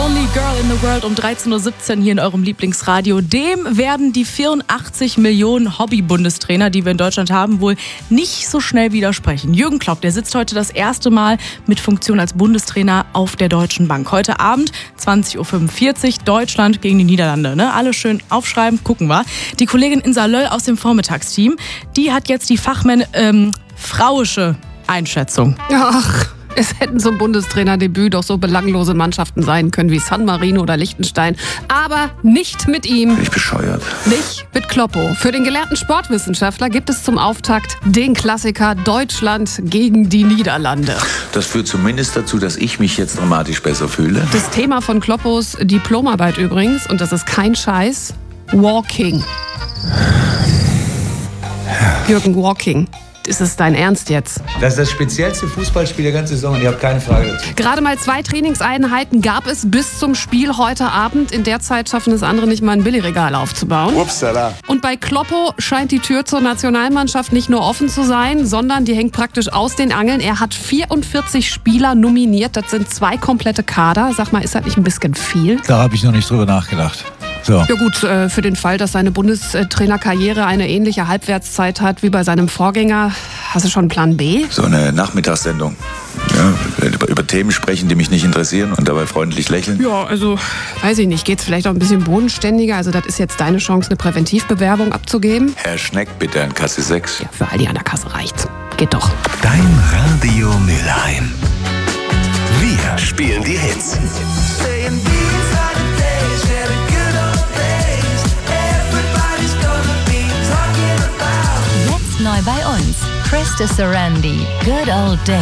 Only Girl in the World um 13.17 Uhr hier in eurem Lieblingsradio. Dem werden die 84 Millionen Hobby-Bundestrainer, die wir in Deutschland haben, wohl nicht so schnell widersprechen. Jürgen Klopp, der sitzt heute das erste Mal mit Funktion als Bundestrainer auf der Deutschen Bank. Heute Abend, 20.45 Uhr, Deutschland gegen die Niederlande. Ne? Alle schön aufschreiben, gucken wir. Die Kollegin Insa Löll aus dem Vormittagsteam, die hat jetzt die frauische Einschätzung. Ach, es hätten zum Bundestrainerdebüt doch so belanglose Mannschaften sein können wie San Marino oder Liechtenstein. Aber nicht mit ihm. Bin ich bescheuert. Nicht mit Kloppo. Für den gelehrten Sportwissenschaftler gibt es zum Auftakt den Klassiker Deutschland gegen die Niederlande. Das führt zumindest dazu, dass ich mich jetzt dramatisch besser fühle. Das Thema von Kloppos Diplomarbeit übrigens, und das ist kein Scheiß, Walking. Jürgen, Walking. Ist es dein Ernst jetzt? Das ist das speziellste Fußballspiel der ganzen Saison und ihr habt keine Frage dazu. Gerade mal 2 Trainingseinheiten gab es bis zum Spiel heute Abend. In der Zeit schaffen es andere nicht mal ein Billigregal aufzubauen. Upsala. Und bei Kloppo scheint die Tür zur Nationalmannschaft nicht nur offen zu sein, sondern die hängt praktisch aus den Angeln. Er hat 44 Spieler nominiert. Das sind 2 komplette Kader. Sag mal, ist das nicht ein bisschen viel? Da habe ich noch nicht drüber nachgedacht. So. Ja gut, für den Fall, dass seine Bundestrainerkarriere eine ähnliche Halbwertszeit hat wie bei seinem Vorgänger, hast du schon einen Plan B? So eine Nachmittagssendung. Ja, über Themen sprechen, die mich nicht interessieren und dabei freundlich lächeln. Ja, also, weiß ich nicht, geht's vielleicht auch ein bisschen bodenständiger? Also das ist jetzt deine Chance, eine Präventivbewerbung abzugeben? Herr Schneck, bitte an Kasse 6. Ja, für all die an der Kasse reicht's. Geht doch. Dein Radio Mülheim. Wir spielen die Hits. Jetzt neu bei uns. Krista Sarandi, Good Old Days.